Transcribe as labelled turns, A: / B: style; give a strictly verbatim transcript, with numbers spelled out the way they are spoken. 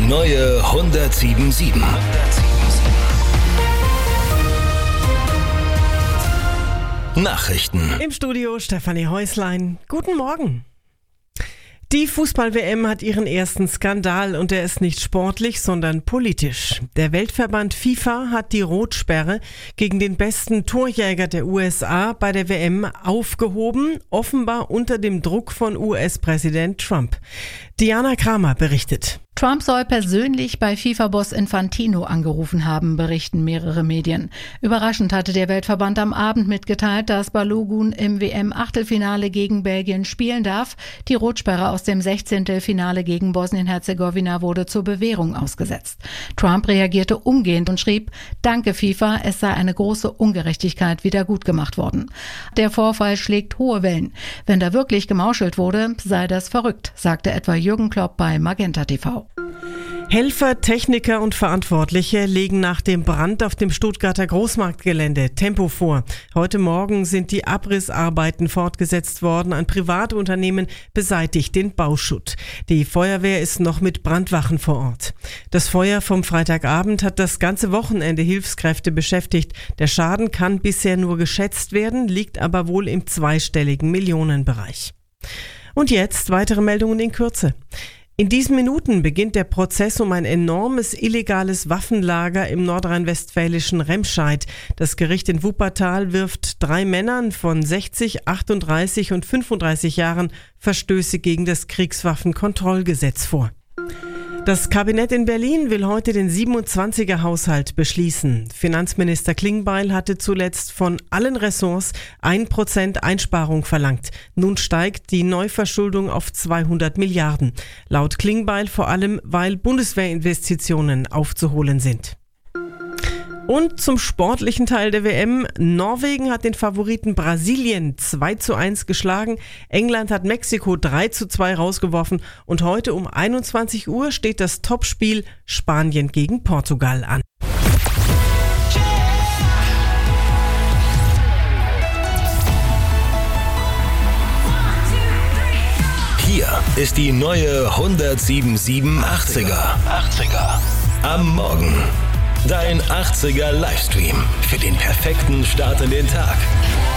A: neue hundertsieben Komma sieben. Nachrichten.
B: Im Studio Stefanie Häuslein. Guten Morgen. Die Fußball-W M hat ihren ersten Skandal und der ist nicht sportlich, sondern politisch. Der Weltverband FIFA hat die Rotsperre gegen den besten Torjäger der U S A bei der W M aufgehoben, offenbar unter dem Druck von U S-Präsident Trump. Diana Kramer berichtet.
C: Trump soll persönlich bei FIFA-Boss Infantino angerufen haben, berichten mehrere Medien. Überraschend hatte der Weltverband am Abend mitgeteilt, dass Balogun im W M-Achtelfinale gegen Belgien spielen darf. Die Rotsperre aus dem Sechzehntelfinale gegen Bosnien-Herzegowina wurde zur Bewährung ausgesetzt. Trump reagierte umgehend und schrieb: Danke FIFA, es sei eine große Ungerechtigkeit wieder gut gemacht worden. Der Vorfall schlägt hohe Wellen. Wenn da wirklich gemauschelt wurde, sei das verrückt, sagte etwa Jürgen Klopp bei Magenta T V.
B: Helfer, Techniker und Verantwortliche legen nach dem Brand auf dem Stuttgarter Großmarktgelände Tempo vor. Heute Morgen sind die Abrissarbeiten fortgesetzt worden. Ein Privatunternehmen beseitigt den Bauschutt. Die Feuerwehr ist noch mit Brandwachen vor Ort. Das Feuer vom Freitagabend hat das ganze Wochenende Hilfskräfte beschäftigt. Der Schaden kann bisher nur geschätzt werden, liegt aber wohl im zweistelligen Millionenbereich. Und jetzt weitere Meldungen in Kürze. In diesen Minuten beginnt der Prozess um ein enormes illegales Waffenlager im nordrhein-westfälischen Remscheid. Das Gericht in Wuppertal wirft drei Männern von sechzig, achtunddreißig und fünfunddreißig Jahren Verstöße gegen das Kriegswaffenkontrollgesetz vor. Das Kabinett in Berlin will heute den siebenundzwanziger-Haushalt beschließen. Finanzminister Klingbeil hatte zuletzt von allen Ressorts ein Prozent Einsparung verlangt. Nun steigt die Neuverschuldung auf zweihundert Milliarden. Laut Klingbeil vor allem, weil Bundeswehrinvestitionen aufzuholen sind. Und zum sportlichen Teil der W M. Norwegen hat den Favoriten Brasilien zwei zu eins geschlagen. England hat Mexiko drei zu zwei rausgeworfen. Und heute um einundzwanzig Uhr steht das Topspiel Spanien gegen Portugal an.
A: Hier ist die neue hundertsieben Komma sieben achtziger. Am Morgen. Dein achtziger Livestream für den perfekten Start in den Tag.